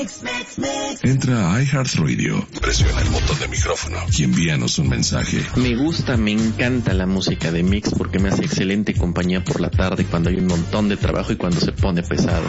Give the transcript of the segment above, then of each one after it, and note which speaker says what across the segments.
Speaker 1: Entra a iHeartRadio, presiona el botón de micrófono y envíanos un mensaje.
Speaker 2: Me encanta la música de Mix porque me hace excelente compañía por la tarde cuando hay un montón de trabajo y cuando se pone pesado.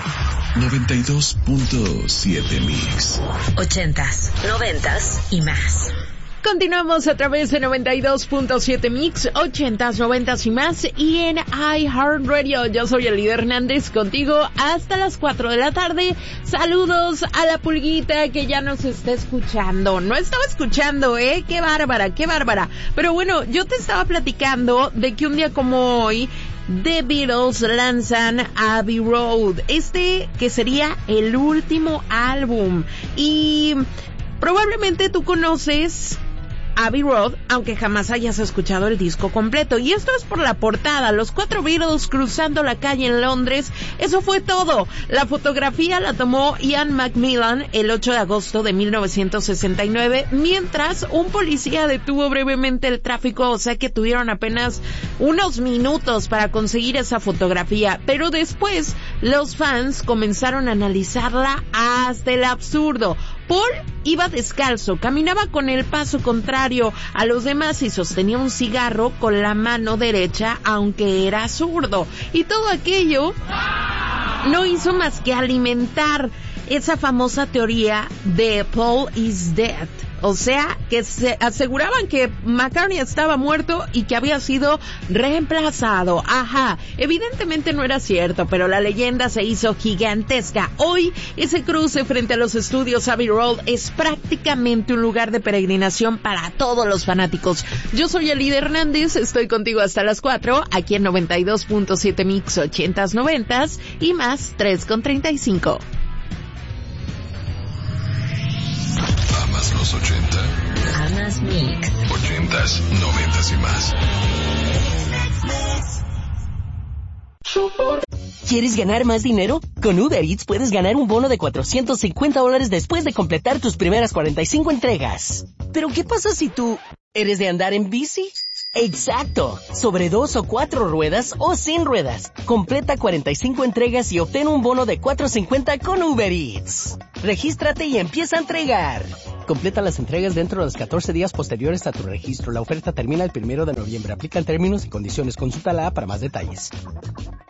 Speaker 1: 92.7 Mix.
Speaker 3: 80s, 90s y más.
Speaker 4: Continuamos a través de 92.7 Mix, 80s, 90s y más, y en iHeartRadio. Yo soy Elida Hernández, contigo hasta las 4 de la tarde. Saludos a la pulguita que ya nos está escuchando. No estaba escuchando, qué bárbara. Pero bueno, yo te estaba platicando de que un día como hoy, The Beatles lanzan Abbey Road, que sería el último álbum. Y probablemente tú conoces Abbey Road, aunque jamás hayas escuchado el disco completo. Y esto es por la portada, los 4 Beatles cruzando la calle en Londres. Eso fue todo. La fotografía la tomó Ian Macmillan el 8 de agosto de 1969, mientras un policía detuvo brevemente el tráfico, o sea que tuvieron apenas unos minutos para conseguir esa fotografía. Pero después los fans comenzaron a analizarla hasta el absurdo. Paul iba descalzo, caminaba con el paso contrario a los demás y sostenía un cigarro con la mano derecha, aunque era zurdo. Y todo aquello no hizo más que alimentar esa famosa teoría de Paul is dead. O sea, que se aseguraban que McCartney estaba muerto y que había sido reemplazado. Ajá, evidentemente no era cierto, pero la leyenda se hizo gigantesca. Hoy, ese cruce frente a los estudios Abbey Road es prácticamente un lugar de peregrinación para todos los fanáticos. Yo soy Elida Hernández, estoy contigo hasta las 4, aquí en 92.7 Mix, 80s, 90s y más 3:35.
Speaker 1: ¿Amas los 80?
Speaker 3: Amas Mix.
Speaker 1: 80s, 90s y más.
Speaker 5: ¿Quieres ganar más dinero? Con Uber Eats puedes ganar un bono de $450 después de completar tus primeras 45 entregas. ¿Pero qué pasa si tú eres de andar en bici? ¡Exacto! Sobre 2 o 4 ruedas o sin ruedas. Completa 45 entregas y obtén un bono de $450 con Uber Eats. Regístrate y empieza a entregar. Completa las entregas dentro de los 14 días posteriores a tu registro. La oferta termina el 1 de noviembre. Aplican términos y condiciones. Consulta la app para más detalles.